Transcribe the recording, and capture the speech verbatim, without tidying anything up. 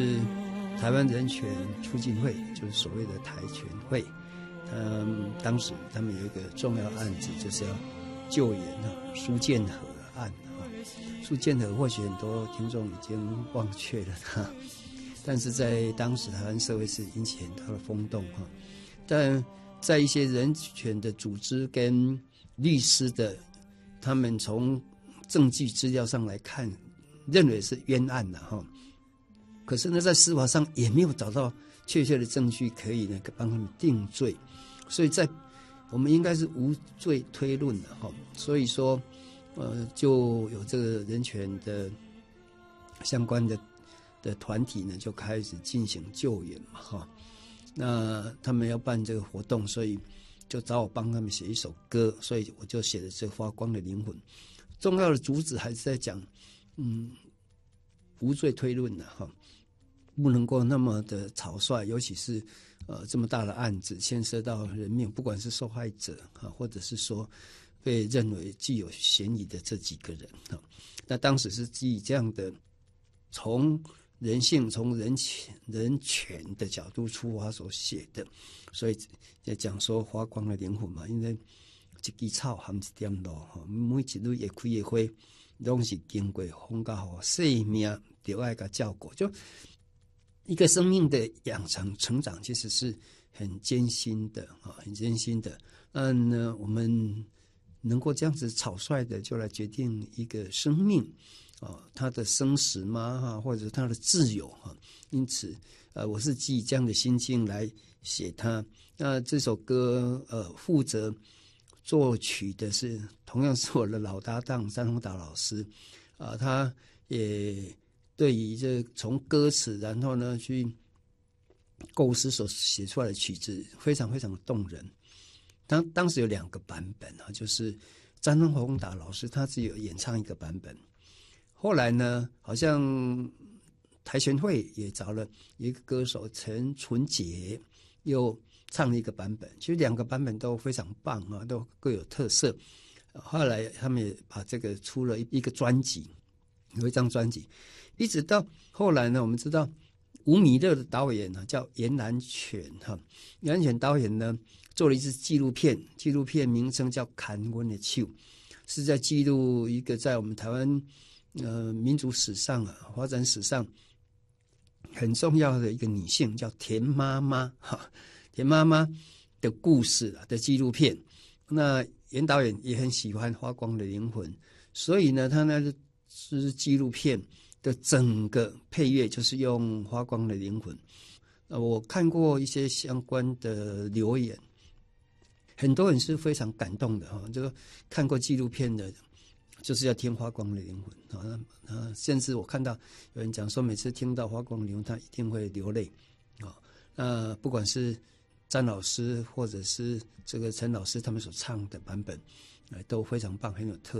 台湾人权促进会，就是所谓的台权会。嗯，当时他们有一个重要案子，就是要救援啊苏建和案啊。苏建和或许很多听众已经忘却了他，但是在当时台湾社会是引起很大的风动哈。但在一些人权的组织跟律师的，他们从证据资料上来看，认为是冤案的哈。可是呢，在司法上也没有找到确切的证据可以呢帮他们定罪，所以在我们应该是无罪推论的哈。所以说，呃，就有这个人权的相关的的团体呢，就开始进行救援嘛哈。那他们要办这个活动，所以就找我帮他们写一首歌，所以我就写了这《发光的灵魂》。重要的主旨还是在讲，嗯，无罪推论的哈。不能够那么的草率，尤其是呃这么大的案子牵涉到人命，不管是受害者啊，或者是说被认为具有嫌疑的这几个人啊，那当时是基于这样的从人性、从人权、人权的角度出发所写的，所以也讲说发光的灵魂嘛，因为一枝草含一点露哈，每一蕊会开的花，拢是经过风甲雨，生命就爱甲照顾就。一个生命的养成成长其实是很艰辛的啊，很艰辛的。那呢，我们能够这样子草率的就来决定一个生命啊，它的生死吗？哈，或者它的自由哈。因此，呃，我是基于这样的心境来写它。那这首歌，呃，负责作曲的是同样是我的老搭档张宏达老师啊，他也。对于这从歌词，然后呢去构思所写出来的曲子，非常非常的动人。当当时有两个版本啊，就是张宏达老师他只有演唱一个版本，后来呢，好像台权会也找了一个歌手陈纯洁，又唱了一个版本。其实两个版本都非常棒啊，都各有特色。后来他们也把这个出了一个专辑，有一张专辑。一直到后来呢，我们知道吴米勒的导演呢叫严南泉哈，严南泉导演呢做了一支纪录片，纪录片名称叫《看阮的手》，是在记录一个在我们台湾呃民族史上啊发展史上很重要的一个女性，叫田妈妈哈，田妈妈的故事的纪录片。那严导演也很喜欢《发光的灵魂》，所以呢，他那是纪录片。的整个配乐就是用发光的灵魂，呃，我看过一些相关的留言，很多人是非常感动的哈，就看过纪录片的，就是要听发光的灵魂啊啊，甚至我看到有人讲说，每次听到发光的灵魂，他一定会流泪啊。那不管是詹老师或者是这个陈老师他们所唱的版本，呃，都非常棒，很有特色。